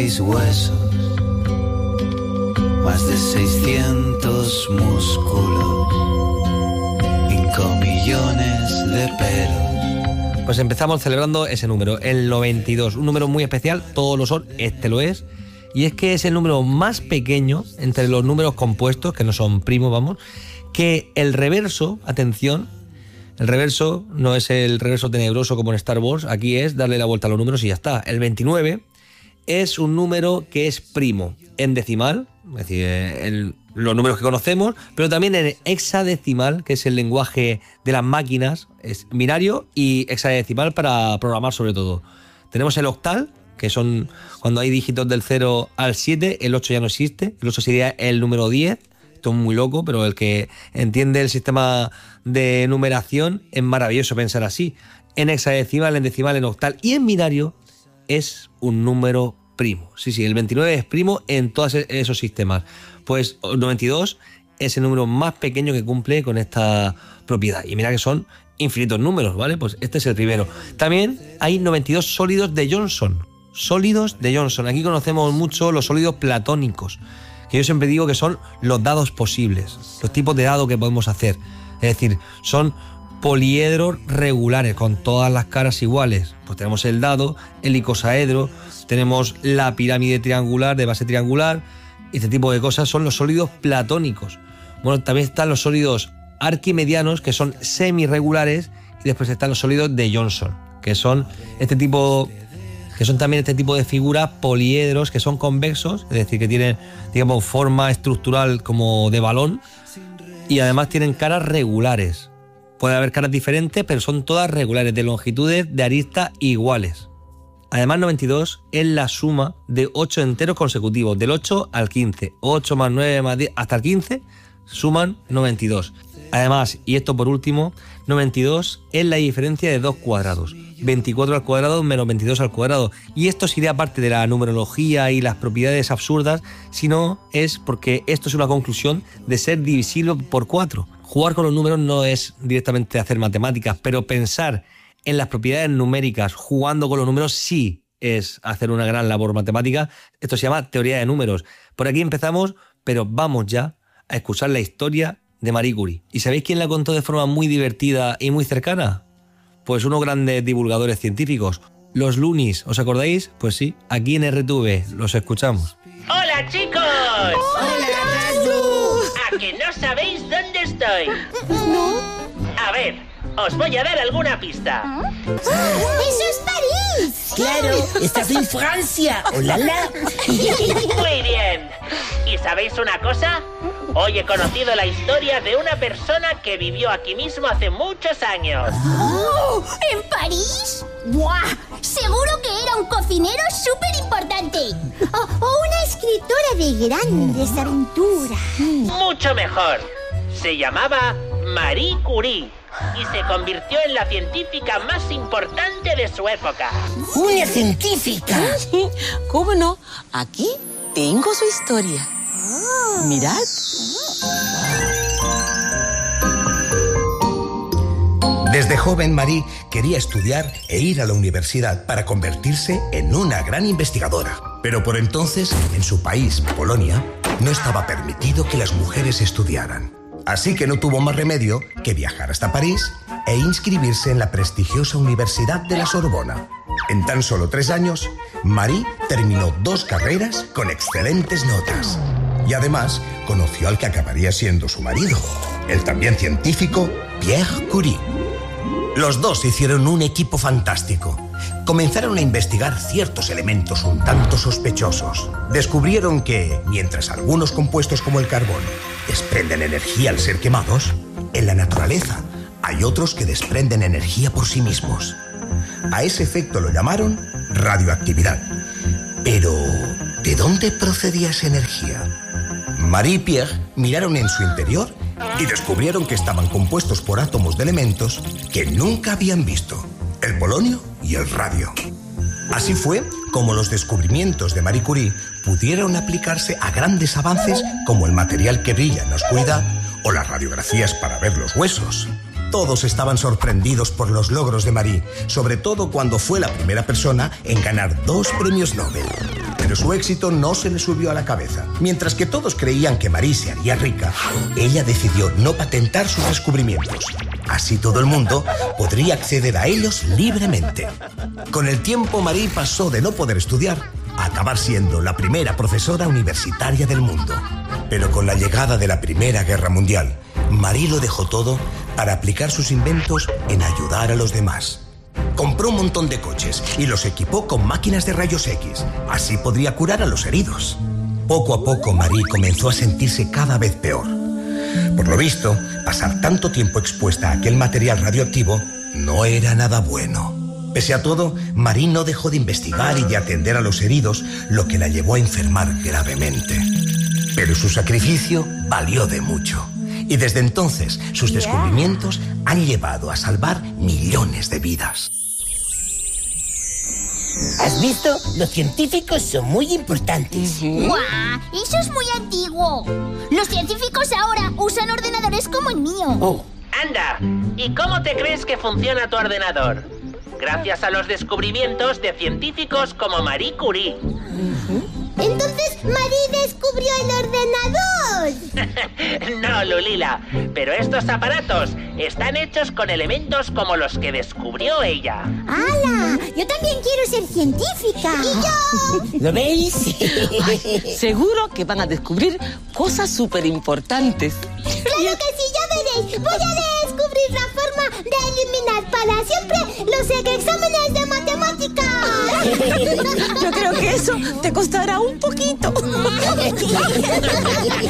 16 huesos, más de 600 músculos, 5 millones de pelos. Pues empezamos celebrando ese número, el 92, un número muy especial, todos lo son, este lo es, y es que es el número más pequeño entre los números compuestos, que no son primos, vamos, que el reverso, atención, el reverso no es el reverso tenebroso como en Star Wars, aquí es darle la vuelta a los números y ya está. El 29 es un número que es primo en decimal, es decir, los números que conocemos, pero también en hexadecimal, que es el lenguaje de las máquinas, es binario, y hexadecimal para programar sobre todo. Tenemos el octal, que son cuando hay dígitos del 0 al 7, el 8 ya no existe, el 8 sería el número 10, esto es muy loco, pero el que entiende el sistema de numeración es maravilloso pensar así. En hexadecimal, en decimal, en octal y en binario es un número primo. Sí, el 29 es primo en todos esos sistemas. Pues el 92 es el número más pequeño que cumple con esta propiedad. Y mira que son infinitos números, ¿vale? Pues este es el primero. También hay 92 sólidos de Johnson. Sólidos de Johnson. Aquí conocemos mucho los sólidos platónicos, que yo siempre digo que son los dados posibles, los tipos de dados que podemos hacer. Es decir, son poliedros regulares con todas las caras iguales. Pues tenemos el dado, el icosaedro, tenemos la pirámide triangular de base triangular. Este tipo de cosas son los sólidos platónicos. Bueno, también están los sólidos arquimedianos, que son semirregulares, y después están los sólidos de Johnson, que son también este tipo de figuras poliedros que son convexos, es decir, que tienen, digamos, forma estructural como de balón, y además tienen caras regulares. Puede haber caras diferentes, pero son todas regulares, de longitudes de arista iguales. Además, 92 es la suma de 8 enteros consecutivos, del 8 al 15. 8 más 9 más 10 hasta el 15 suman 92. Además, y esto por último, 92 es la diferencia de dos cuadrados. 24 al cuadrado menos 22 al cuadrado. Y esto sería parte de la numerología y las propiedades absurdas, sino es porque esto es una conclusión de ser divisible por 4. Jugar con los números no es directamente hacer matemáticas, pero pensar en las propiedades numéricas jugando con los números sí es hacer una gran labor matemática. Esto se llama teoría de números. Por aquí empezamos, pero vamos ya a escuchar la historia de Marie Curie. ¿Y sabéis quién la contó de forma muy divertida y muy cercana? Pues unos grandes divulgadores científicos, los Loonies, ¿os acordáis? Pues sí, aquí en RTV los escuchamos. ¡Hola, chicos! ¡Hola, Tazu! ¿A que no sabéis dónde estoy? ¿No? A ver, os voy a dar alguna pista. ¡Eso es París! ¡Claro! ¡Estás en Francia! ¡Olala! Muy bien. ¿Y sabéis una cosa? Hoy he conocido la historia de una persona que vivió aquí mismo hace muchos años. ¡Oh! ¿En París? ¡Buah! Seguro que era un cocinero súper importante. O una escritora de grandes aventuras. Mucho mejor. Se llamaba Marie Curie y se convirtió en la científica más importante de su época. ¡Una científica! ¿Cómo no? Aquí tengo su historia. Mirad. Desde joven, Marie quería estudiar e ir a la universidad para convertirse en una gran investigadora. Pero por entonces, en su país, Polonia, no estaba permitido que las mujeres estudiaran. Así que no tuvo más remedio que viajar hasta París e inscribirse en la prestigiosa Universidad de la Sorbona. En tan solo 3 años, Marie terminó 2 carreras con excelentes notas. Y además, conoció al que acabaría siendo su marido, el también científico Pierre Curie. Los dos hicieron un equipo fantástico. Comenzaron a investigar ciertos elementos un tanto sospechosos. Descubrieron que, mientras algunos compuestos como el carbón desprenden energía al ser quemados, en la naturaleza hay otros que desprenden energía por sí mismos. A ese efecto lo llamaron radioactividad. Pero, ¿de dónde procedía esa energía? Marie y Pierre miraron en su interior y descubrieron que estaban compuestos por átomos de elementos que nunca habían visto: el polonio y el radio. Así fue como los descubrimientos de Marie Curie pudieron aplicarse a grandes avances como el material que brilla en la oscuridad o las radiografías para ver los huesos. Todos estaban sorprendidos por los logros de Marie, sobre todo cuando fue la primera persona en ganar 2 premios Nobel. Pero su éxito no se le subió a la cabeza. Mientras que todos creían que Marie se haría rica, ella decidió no patentar sus descubrimientos. Así todo el mundo podría acceder a ellos libremente. Con el tiempo, Marie pasó de no poder estudiar a acabar siendo la primera profesora universitaria del mundo. Pero con la llegada de la Primera Guerra Mundial, Marie lo dejó todo para aplicar sus inventos en ayudar a los demás. Compró un montón de coches y los equipó con máquinas de rayos X. Así podría curar a los heridos. Poco a poco, Marie comenzó a sentirse cada vez peor. Por lo visto, pasar tanto tiempo expuesta a aquel material radioactivo no era nada bueno. Pese a todo, Marie no dejó de investigar y de atender a los heridos, lo que la llevó a enfermar gravemente. Pero su sacrificio valió de mucho. Y desde entonces, sus descubrimientos han llevado a salvar millones de vidas. ¿Has visto? Los científicos son muy importantes. ¡Guau! Eso es muy antiguo. Los científicos ahora usan ordenadores como el mío. Oh. Anda, ¿y cómo te crees que funciona tu ordenador? Gracias a los descubrimientos de científicos como Marie Curie. Entonces, Marie descubrió el ordenador. No, Lulila, pero estos aparatos están hechos con elementos como los que descubrió ella. ¡Hala! Yo también quiero ser científica. ¿Y yo? ¿Lo veis? Ay, seguro que van a descubrir cosas súper importantes. ¡Claro que sí! ¡Ya veréis! Voy a descubrir la forma de eliminar para siempre los exámenes de matemáticas. Yo creo que eso te costará un poquito.